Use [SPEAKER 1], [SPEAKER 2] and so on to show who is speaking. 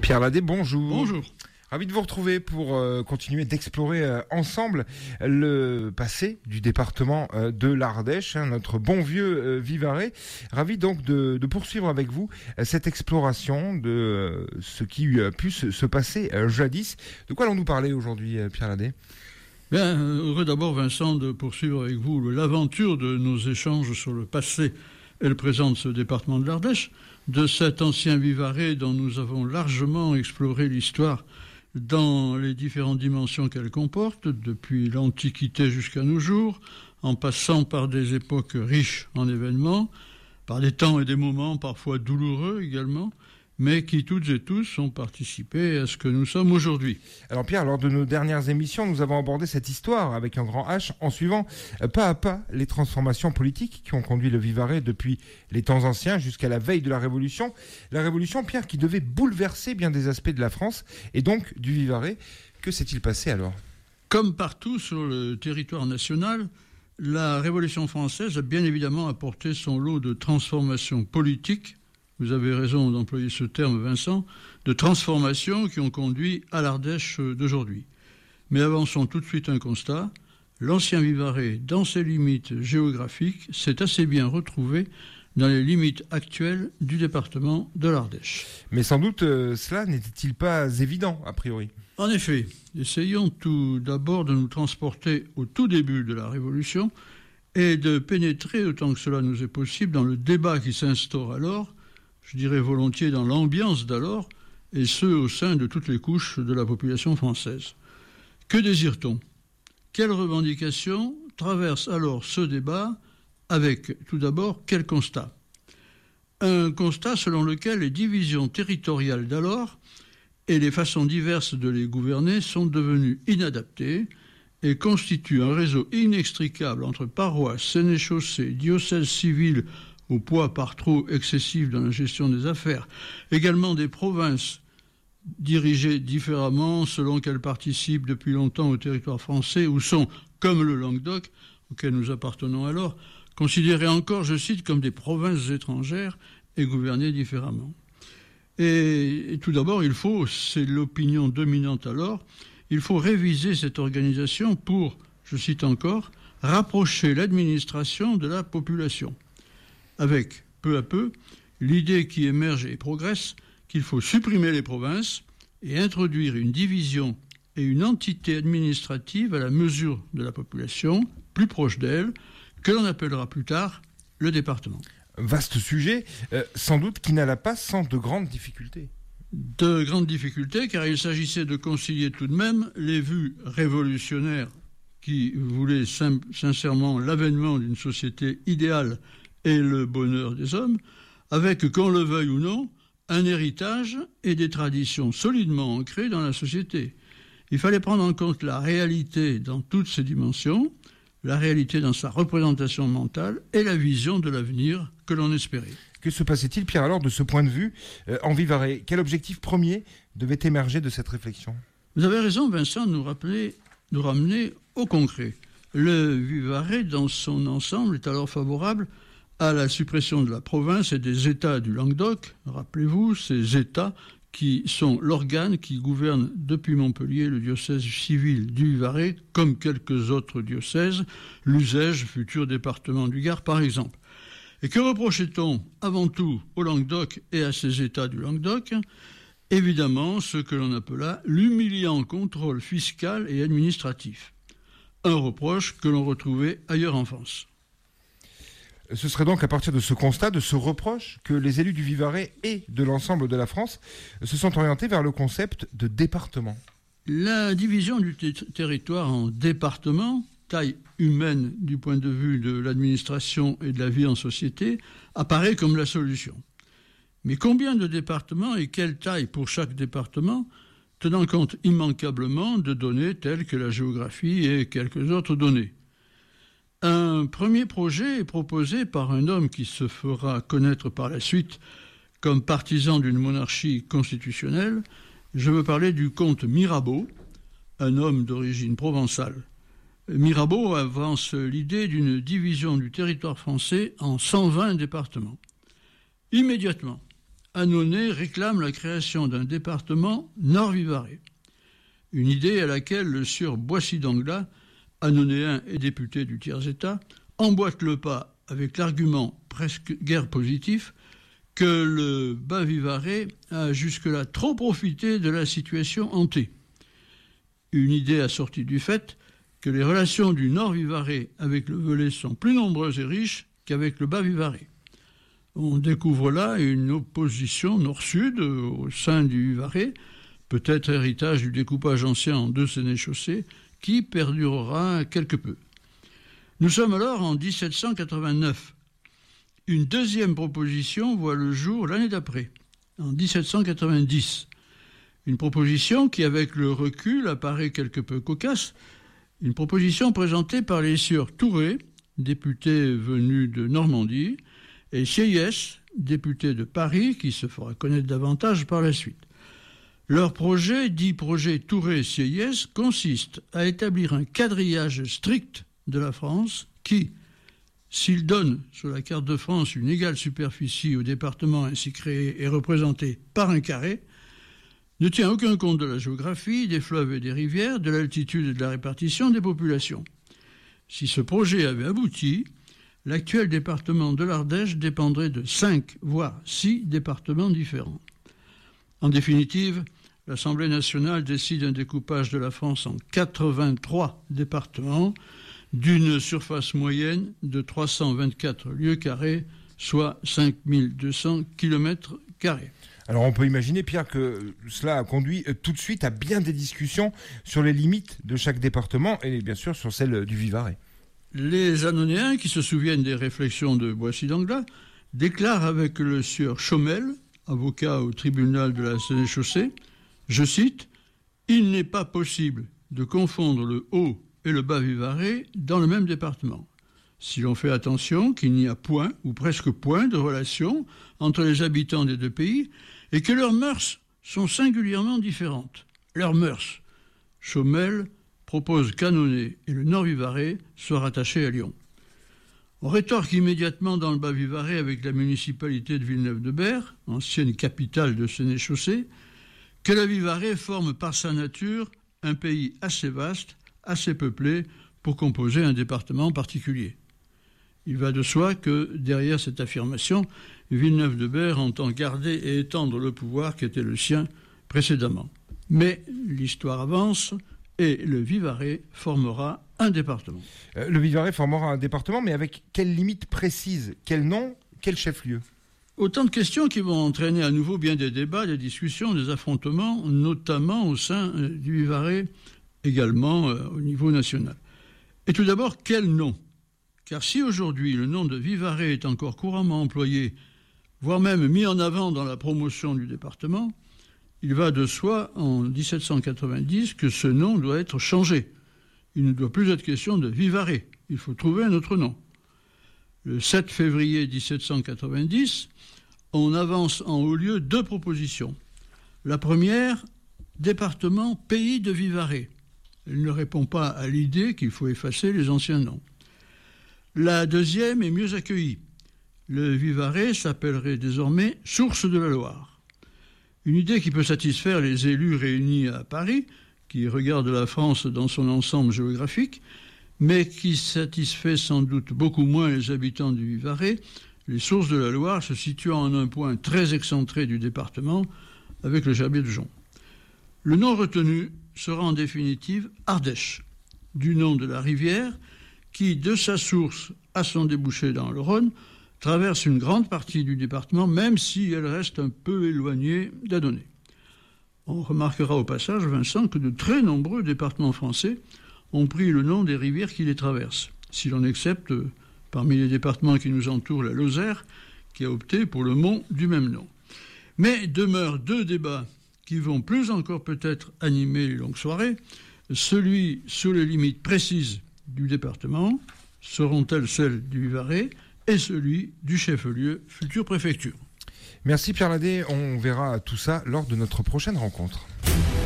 [SPEAKER 1] Pierre Ladet, bonjour.
[SPEAKER 2] Bonjour.
[SPEAKER 1] Ravi de vous retrouver pour continuer d'explorer ensemble le passé du département de l'Ardèche, notre bon vieux Vivarais. Ravi donc de poursuivre avec vous cette exploration de ce qui a pu se passer jadis. De quoi allons-nous parler aujourd'hui, Pierre Ladet ?
[SPEAKER 2] Bien, heureux d'abord, Vincent, de poursuivre avec vous l'aventure de nos échanges sur le passé et le présent de ce département de l'Ardèche, de cet ancien Vivarais dont nous avons largement exploré l'histoire dans les différentes dimensions qu'elle comporte, depuis l'Antiquité jusqu'à nos jours, en passant par des époques riches en événements, par des temps et des moments parfois douloureux également, mais qui toutes et tous ont participé à ce que nous sommes aujourd'hui.
[SPEAKER 1] Alors Pierre, lors de nos dernières émissions, nous avons abordé cette histoire avec un grand H en suivant pas à pas les transformations politiques qui ont conduit le Vivarais depuis les temps anciens jusqu'à la veille de la Révolution. La Révolution, Pierre, qui devait bouleverser bien des aspects de la France et donc du Vivarais. Que s'est-il passé alors ?
[SPEAKER 2] Comme partout sur le territoire national, la Révolution française a bien évidemment apporté son lot de transformations politiques. Vous avez raison d'employer ce terme, Vincent, de transformations qui ont conduit à l'Ardèche d'aujourd'hui. Mais avançons tout de suite un constat. L'ancien Vivarais, dans ses limites géographiques, s'est assez bien retrouvé dans les limites actuelles du département de l'Ardèche.
[SPEAKER 1] Mais sans doute, cela n'était-il pas évident, a priori ?
[SPEAKER 2] En effet, essayons tout d'abord de nous transporter au tout début de la Révolution et de pénétrer, autant que cela nous est possible, dans le débat qui s'instaure alors, je dirais volontiers dans l'ambiance d'alors, et ce au sein de toutes les couches de la population française. Que désire-t-on ? Quelles revendications traversent alors ce débat avec, tout d'abord, quel constat ? Un constat selon lequel les divisions territoriales d'alors et les façons diverses de les gouverner sont devenues inadaptées et constituent un réseau inextricable entre paroisses, sénéchaussées, diocèses civils, au poids par trop excessif dans la gestion des affaires, également des provinces dirigées différemment selon qu'elles participent depuis longtemps au territoire français ou sont, comme le Languedoc, auquel nous appartenons alors, considérées encore, je cite, comme des provinces étrangères et gouvernées différemment. Et tout d'abord, c'est l'opinion dominante alors, il faut réviser cette organisation pour, je cite encore, rapprocher l'administration de la population. Avec, peu à peu, l'idée qui émerge et progresse qu'il faut supprimer les provinces et introduire une division et une entité administrative à la mesure de la population, plus proche d'elle, que l'on appellera plus tard le département.
[SPEAKER 1] Vaste sujet, sans doute qui n'alla pas sans de grandes difficultés.
[SPEAKER 2] De grandes difficultés, car il s'agissait de concilier tout de même les vues révolutionnaires qui voulaient sincèrement l'avènement d'une société idéale et le bonheur des hommes, avec, qu'on le veuille ou non, un héritage et des traditions solidement ancrées dans la société. Il fallait prendre en compte la réalité dans toutes ses dimensions, la réalité dans sa représentation mentale et la vision de l'avenir que l'on espérait.
[SPEAKER 1] Que se passait-il, Pierre, alors, de ce point de vue, en Vivarais ? Quel objectif premier devait émerger de cette réflexion ?
[SPEAKER 2] Vous avez raison, Vincent, de nous ramener au concret. Le Vivarais, dans son ensemble, est alors favorable à la suppression de la province et des États du Languedoc. Rappelez-vous, ces États qui sont l'organe qui gouverne depuis Montpellier le diocèse civil du Vivarais, comme quelques autres diocèses, l'Uzège, futur département du Gard par exemple. Et que reprochait-on avant tout au Languedoc et à ces États du Languedoc ? Évidemment, ce que l'on appela l'humiliant contrôle fiscal et administratif. Un reproche que l'on retrouvait ailleurs en France.
[SPEAKER 1] Ce serait donc à partir de ce constat, de ce reproche, que les élus du Vivarais et de l'ensemble de la France se sont orientés vers le concept de département.
[SPEAKER 2] La division du territoire en départements, taille humaine du point de vue de l'administration et de la vie en société, apparaît comme la solution. Mais combien de départements et quelle taille pour chaque département, tenant compte immanquablement de données telles que la géographie et quelques autres données ? Un premier projet est proposé par un homme qui se fera connaître par la suite comme partisan d'une monarchie constitutionnelle. Je veux parler du comte Mirabeau, un homme d'origine provençale. Mirabeau avance l'idée d'une division du territoire français en 120 départements. Immédiatement, Annonay réclame la création d'un département Nord-Vivarais. Une idée à laquelle le sieur Boissy d'Anglas, annonnéen et député du tiers-État, emboîte le pas avec l'argument presque guère positif que le Bas-Vivarais a jusque-là trop profité de la situation hantée. Une idée assortie du fait que les relations du Nord-Vivarais avec le Velay sont plus nombreuses et riches qu'avec le Bas-Vivarais. On découvre là une opposition nord-sud au sein du Vivarais, peut-être héritage du découpage ancien en deux sénéchaussées, qui perdurera quelque peu. Nous sommes alors en 1789. Une deuxième proposition voit le jour l'année d'après, en 1790. Une proposition qui, avec le recul, apparaît quelque peu cocasse. Une proposition présentée par les sieurs Touré, député venu de Normandie, et Sieyès, député de Paris, qui se fera connaître davantage par la suite. Leur projet, dit projet Touré-Sieyès, consiste à établir un quadrillage strict de la France qui, s'il donne sur la carte de France une égale superficie au département ainsi créé et représenté par un carré, ne tient aucun compte de la géographie, des fleuves et des rivières, de l'altitude et de la répartition des populations. Si ce projet avait abouti, l'actuel département de l'Ardèche dépendrait de 5, voire 6 départements différents. En définitive, l'Assemblée nationale décide un découpage de la France en 83 départements, d'une surface moyenne de 324 lieues carrées, soit 5200 km².
[SPEAKER 1] Alors on peut imaginer, Pierre, que cela a conduit tout de suite à bien des discussions sur les limites de chaque département et bien sûr sur celle du Vivarais.
[SPEAKER 2] Les Annonnéens, qui se souviennent des réflexions de Boissy d'Anglas, déclarent avec le sieur Chaumel, avocat au tribunal de la Sénéchaussée, je cite, « Il n'est pas possible de confondre le Haut et le Bas-Vivarais dans le même département. Si l'on fait attention qu'il n'y a point, ou presque point, de relation entre les habitants des deux pays et que leurs mœurs sont singulièrement différentes. Leurs mœurs. » Chaumel propose qu'Annonay et le Nord-Vivarais soient rattachés à Lyon. On rétorque immédiatement dans le Bas-Vivarais avec la municipalité de Villeneuve-de-Berg, ancienne capitale de Sénéchaussée, que le Vivarais forme par sa nature un pays assez vaste, assez peuplé pour composer un département particulier. Il va de soi que, derrière cette affirmation, Villeneuve-de-Berg entend garder et étendre le pouvoir qui était le sien précédemment. Mais l'histoire avance et le Vivarais formera un département.
[SPEAKER 1] Le Vivarais formera un département, mais avec quelles limites précises? Quel nom? Quel chef-lieu?
[SPEAKER 2] Autant de questions qui vont entraîner à nouveau bien des débats, des discussions, des affrontements, notamment au sein du Vivarais, également au niveau national. Et tout d'abord, quel nom? Car si aujourd'hui le nom de Vivarais est encore couramment employé, voire même mis en avant dans la promotion du département, il va de soi en 1790 que ce nom doit être changé. Il ne doit plus être question de Vivarais, il faut trouver un autre nom. Le 7 février 1790, on avance en haut lieu 2 propositions. La première, département Pays de Vivarais. Elle ne répond pas à l'idée qu'il faut effacer les anciens noms. La deuxième est mieux accueillie. Le Vivarais s'appellerait désormais Source de la Loire. Une idée qui peut satisfaire les élus réunis à Paris, qui regardent la France dans son ensemble géographique, mais qui satisfait sans doute beaucoup moins les habitants du Vivarais, les sources de la Loire se situant en un point très excentré du département, avec le Gerbier de Jonc. Le nom retenu sera en définitive Ardèche, du nom de la rivière qui, de sa source à son débouché dans le Rhône, traverse une grande partie du département, même si elle reste un peu éloignée d'Annonay. On remarquera au passage, Vincent, que de très nombreux départements français ont pris le nom des rivières qui les traversent, si l'on accepte, parmi les départements qui nous entourent, la Lozère, qui a opté pour le mont du même nom. Mais demeurent 2 débats qui vont plus encore peut-être animer les longues soirées, celui sur les limites précises du département, seront-elles celles du Vivarais, et celui du chef-lieu, future préfecture.
[SPEAKER 1] Merci Pierre Ladet, on verra tout ça lors de notre prochaine rencontre.